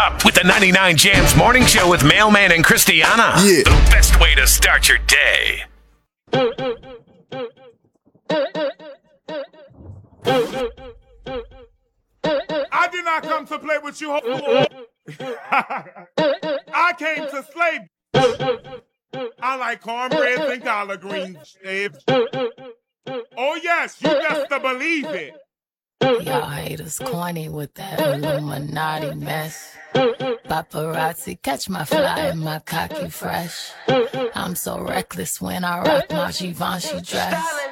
up with the 99 Jams Morning Show with Mailman and Christiana. Yeah. The best way to start your day. I did not come to play with you. I came to slay. I like cornbread and collard greens, Dave. Oh, yes, you best to believe it. Y'all haters corny with that Illuminati mess. Paparazzi catch my fly and my cocky fresh. I'm so reckless when I rock my Givenchy dress.